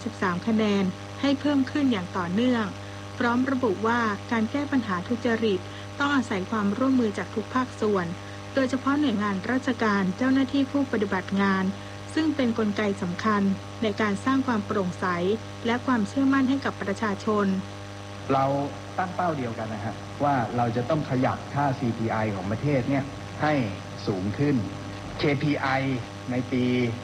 33คะแนนให้เพิ่มขึ้นอย่างต่อเนื่องพร้อมระบุว่าการแก้ปัญหาทุจริตต้องอาศัยความร่วมมือจากทุกภาคส่วนโดยเฉพาะหน่วยงานราชการเจ้าหน้าที่ผู้ปฏิบัติงานซึ่งเป็นกลไกสำคัญในการสร้างความโปร่งใสและความเชื่อมั่นให้กับประชาชนเราตั้งเป้าเดียวกันนะฮะว่าเราจะต้องขยับค่า CPI ของประเทศเนี่ยให้สูงขึ้น KPI ในปี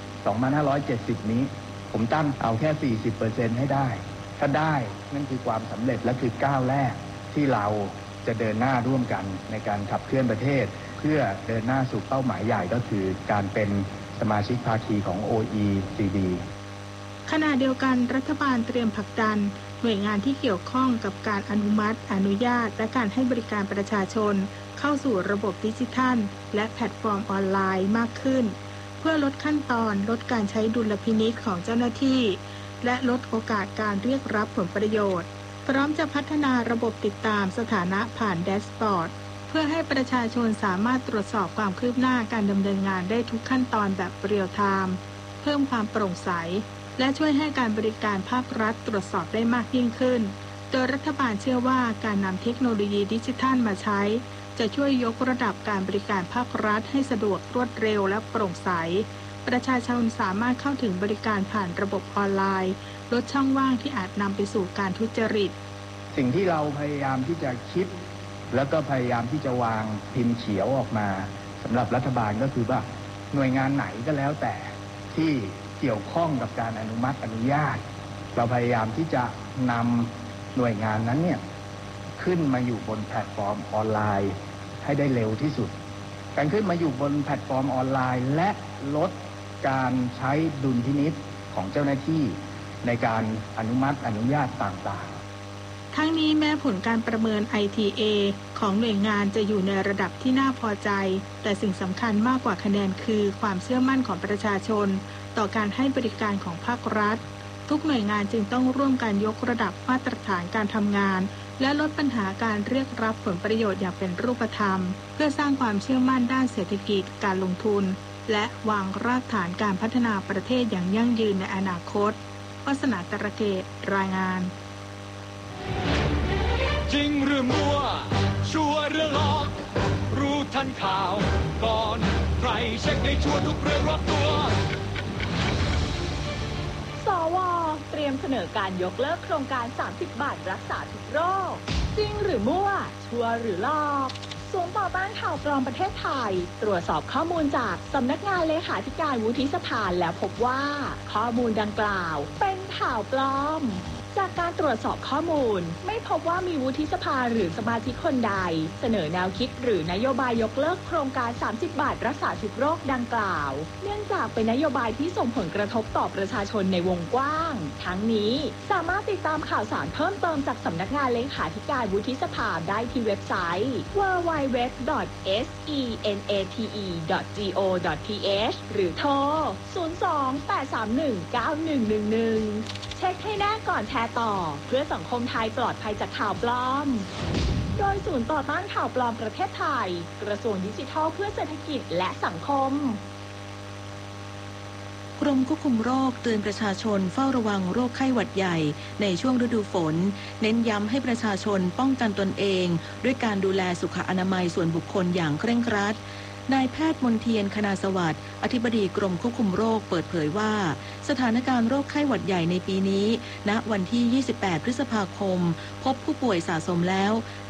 2570 นี้ผมตั้งเอาแค่ 40% ให้ได้ถ้าได้นั่นคือความสำเร็จและคือก้าวแรกที่เราจะเดินหน้าร่วมกันในการขับเคลื่อนประเทศเพื่อเดินหน้าสู่เป้าหมายใหญ่ก็คือการเป็นสมาชิกภาคีของ OECD ขณะเดียวกันรัฐบาลเตรียมผลักดันหน่วยงานที่เกี่ยวข้องกับการอนุมัติอนุญาตและการให้บริการประชาชนเข้าสู่ระบบดิจิทัลและแพลตฟอร์มออนไลน์มากขึ้นเพื่อลดขั้นตอนลดการใช้ดุลพินิจของเจ้าหน้าที่และลดโอกาสการเรียกรับผลประโยชน์พร้อมจะพัฒนาระบบติดตามสถานะผ่านแดชบอร์ดเพื่อให้ประชาชนสามารถตรวจสอบความคืบหน้าการดำเนินงานได้ทุกขั้นตอนแบบเรียลไทม์เพิ่มความโปร่งใสและช่วยให้การบริการภาครัฐตรวจสอบได้มากยิ่งขึ้นโดยรัฐบาลเชื่อว่าการนำเทคโนโลยีดิจิทัลมาใช้จะช่วยยกระดับการบริการภาครัฐให้สะดวกรวดเร็วและโปร่งใสประชาชนสามารถเข้าถึงบริการผ่านระบบออนไลน์ลดช่องว่างที่อาจนำไปสู่การทุจริตสิ่งที่เราพยายามที่จะคิดแล้วก็พยายามที่จะวางพิมพ์เขียวออกมาสำหรับรัฐบาลก็คือว่าหน่วยงานไหนก็แล้วแต่ที่เกี่ยวข้องกับการอนุมัติอนุญาตเราพยายามที่จะนำหน่วยงานนั้นเนี่ยขึ้นมาอยู่บนแพลตฟอร์มออนไลน์ให้ได้เร็วที่สุดการขึ้นมาอยู่บนแพลตฟอร์มออนไลน์และลดการใช้ดุลพินิจของเจ้าหน้าที่ในการอนุมัติอนุญาตต่างๆทั้งนี้แม้ผลการประเมิน ITA ของหน่วยงานจะอยู่ในระดับที่น่าพอใจแต่สิ่งสำคัญมากกว่าคะแนนคือความเชื่อมั่นของประชาชนต่อการให้บริการของภาครัฐทุกหน่วยงานจึงต้องร่วมกันยกระดับมาตรฐานการทำงานและลดปัญหาการเรียกรับผลประโยชน์อย่างเป็นรูปธรรมเพื่อสร้างความเชื่อมั่นด้านเศรษฐกิจการลงทุนและวางรากฐานการพัฒนาประเทศอย่างยั่งยืนในอนาคตวาสนาตระเกตรายงานจริงหรือมั่วชัวร์หรือหลอกรู้ทันข่าวก่อนใครเช็คให้ชัวร์ทุกเรื่องรอบตัวสว.เตรียมเสนอการยกเลิกโครงการ30 บาทรักษาทุกโรคจริงหรือมั่วชัวร์หรือหลอกศูนย์ต่อต้านข่าวปลอมประเทศไทยตรวจสอบข้อมูลจากสำนักงานเลขาธิการวุฒิสภาแล้วพบว่าข้อมูลดังกล่าวเป็นข่าวปลอมจากการตรวจสอบข้อมูลไม่พบว่ามีวุฒิสภาหรือสมาชิกคนใดเสนอแนวคิดหรือนโยบายยกเลิกโครงการ30 บาทรักษาทุกโรคดังกล่าวเนื่องจากเป็นนโยบายที่ส่งผลกระทบต่อประชาชนในวงกว้างทั้งนี้สามารถติดตามข่าวสารเพิ่มเติมจากสำนักงานเลขาธิการวุฒิสภาได้ที่เว็บไซต์ www.senate.go.th หรือโทร 02-831-9111เช็คให้แน่ก่อนแชร์ต่อเพื่อสังคมไทยปลอดภัยจากข่าวปลอมโดยศูนย์ต่อต้านข่าวปลอมประเทศไทยกระทรวงดิจิทัลเพื่อเศรษฐกิจและสังคมกรมควบคุมโรคเตือนประชาชนเฝ้าระวังโรคไข้หวัดใหญ่ในช่วงฤดูฝนเน้นย้ำให้ประชาชนป้องกันตนเองด้วยการดูแลสุขอนามัยส่วนบุคคลอย่างเคร่งครัดนายแพทย์มนเทียนคณาสวัสดิ์อธิบดีกรมควบคุมโรคเปิดเผยว่าสถานการณ์โรคไข้หวัดใหญ่ในปีนี้ณวันที่28พฤษภาคมพบผู้ป่วยสะสมแล้ว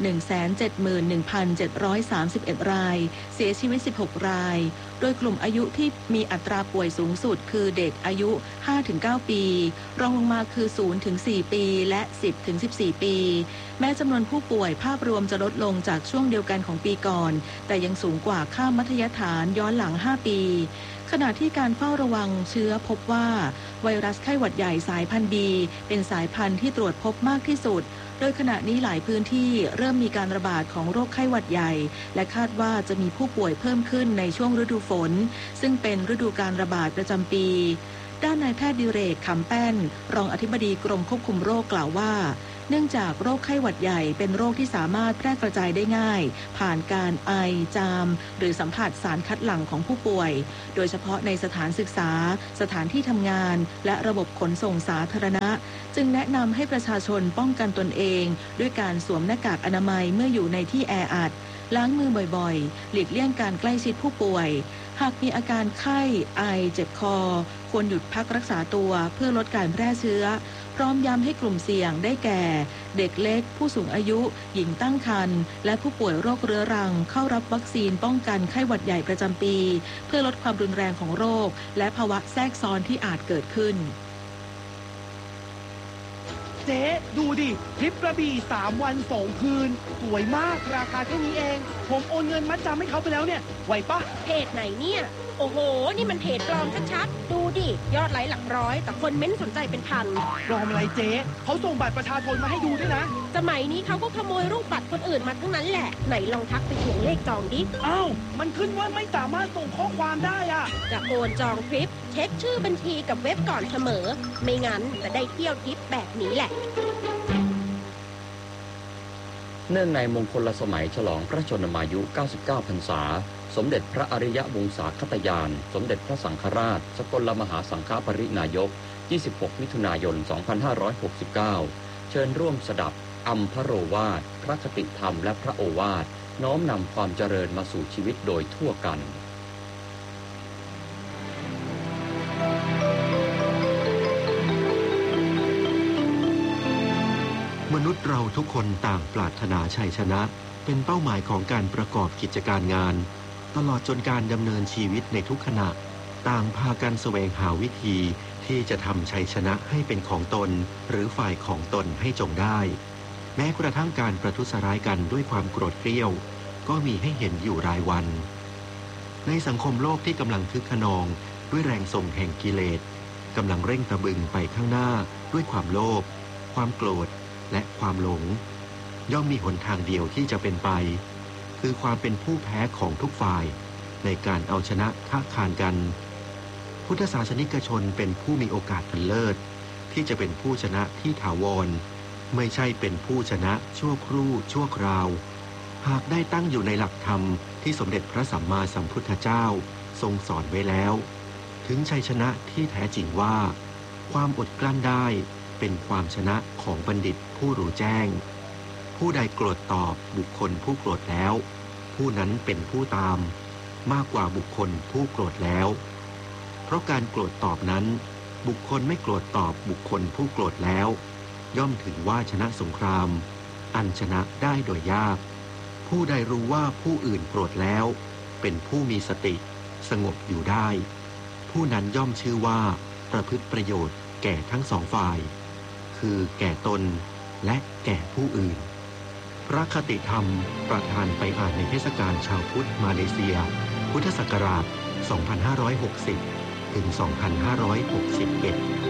171,731 รายเสียชีวิต16รายโดยกลุ่มอายุที่มีอัตราป่วยสูงสุดคือเด็กอายุ 5-9 ปีรองลงมาคือ 0-4 ปีและ 10-14 ปีแม้จำนวนผู้ป่วยภาพรวมจะลดลงจากช่วงเดียวกันของปีก่อนแต่ยังสูงกว่าค่ามัธยฐานย้อนหลัง5ปีขณะที่การเฝ้าระวังเชื้อพบว่าไวรัสไข้หวัดใหญ่สายพันธุ์ B เป็นสายพันธุ์ที่ตรวจพบมากที่สุดโดยขณะนี้หลายพื้นที่เริ่มมีการระบาดของโรคไข้หวัดใหญ่และคาดว่าจะมีผู้ป่วยเพิ่มขึ้นในช่วงฤดูฝนซึ่งเป็นฤดูการระบาดประจำปีด้านนายแพทย์ดิเรก ขำแป้นรองอธิบดีกรมควบคุมโรคกล่าวว่าเนื่องจากโรคไข้หวัดใหญ่เป็นโรคที่สามารถแพร่กระจายได้ง่ายผ่านการไอจามหรือสัมผัสสารคัดหลั่งของผู้ป่วยโดยเฉพาะในสถานศึกษาสถานที่ทำงานและระบบขนส่งสาธารณะจึงแนะนำให้ประชาชนป้องกันตนเองด้วยการสวมหน้ากากอนามัยเมื่ออยู่ในที่แออัดล้างมือบ่อยๆหลีกเลี่ยงการใกล้ชิดผู้ป่วยหากมีอาการไข้ไอเจ็บคอควรหยุดพักรักษาตัวเพื่อลดการแพร่เชื้อพร้อมย้ำให้กลุ่มเสี่ยงได้แก่เด็กเล็กผู้สูงอายุหญิงตั้งครรภ์และผู้ป่วยโรคเรื้อรังเข้ารับวัคซีนป้องกันไข้หวัดใหญ่ประจำปีเพื่อลดความรุนแรงของโรคและภาวะแทรกซ้อนที่อาจเกิดขึ้นเจ๊ดูดิทริปกระบี่3 วัน 2 คืนสวยมากราคาแค่นี้เองผมโอนเงินมัดจำให้เขาไปแล้วเนี่ยไหวปะเพจไหนเนี่ยโอ้โหนี่มันเพจปลอมชัดๆดูดิยอดไลค์หลักร้อยแต่คนเม้นสนใจเป็นพันปลอมอะไรเจ๊เขาส่งบัตรประชาชนมาให้ดูด้วยนะสมัยนี้เขาก็ขโมยรูปบัตรคนอื่นมาทั้งนั้นแหละไหนลองทักไปทวงเลขจองดิอ้าวมันขึ้นว่าไม่สามารถส่งข้อความได้อะจะโอนจองทริปเช็คชื่อบัญชีกับเว็บก่อนเสมอไม่งั้นจะได้เที่ยวทริปแบบนี้แหละเนื่องในมงคลสมัยฉลองพระชนมายุ 99 พรรษาสมเด็จพระอริยวงศาคตยานสมเด็จพระสังฆราชสกลมหาสังฆปรินายก 26 มิถุนายน 2569 เชิญร่วมสดับอัมพโรวาทพระคติธรรมและพระโอวาทน้อมนำความเจริญมาสู่ชีวิตโดยทั่วกันมนุษย์เราทุกคนต่างปรารถนาชัยชนะเป็นเป้าหมายของการประกอบกิจการงานตลอดจนการดำเนินชีวิตในทุกขณะต่างพากันแสวงหาวิธีที่จะทำชัยชนะให้เป็นของตนหรือฝ่ายของตนให้จงได้แม้กระทั่งการประทุษร้ายกันด้วยความโกรธเกรี้ยวก็มีให้เห็นอยู่รายวันในสังคมโลกที่กำลังคึกขนองด้วยแรงส่งแห่งกิเลสกำลังเร่งตะบึงไปข้างหน้าด้วยความโลภความโกรธและความหลงย่อมมีหนทางเดียวที่จะเป็นไปคือความเป็นผู้แพ้ของทุกฝ่ายในการเอาชนะค้าคานกันพุทธศาสนิกชนเป็นผู้มีโอกาสอันเลิศที่จะเป็นผู้ชนะที่ถาวรไม่ใช่เป็นผู้ชนะชั่วครู่ชั่วคราวหากได้ตั้งอยู่ในหลักธรรมที่สมเด็จพระสัมมาสัมพุทธเจ้าทรงสอนไว้แล้วถึงชัยชนะที่แท้จริงว่าความอดกลั้นได้เป็นความชนะของบัณฑิตผู้รู้แจ้งผู้ใดโกรธตอบบุคคลผู้โกรธแล้วผู้นั้นเป็นผู้ตามมากกว่าบุคคลผู้โกรธแล้วเพราะการโกรธตอบนั้นบุคคลไม่โกรธตอบบุคคลผู้โกรธแล้วย่อมถือว่าชนะสงครามอันชนะได้โดยยากผู้ใดรู้ว่าผู้อื่นโกรธแล้วเป็นผู้มีสติสงบอยู่ได้ผู้นั้นย่อมชื่อว่าประพฤติประโยชน์แก่ทั้งสองฝ่ายคือแก่ตนและแก่ผู้อื่นพระคติธรรมประทานไปอ่านในเทศกาลชาวพุทธมาเลเซียพุทธศักราช 2560 ถึง 2561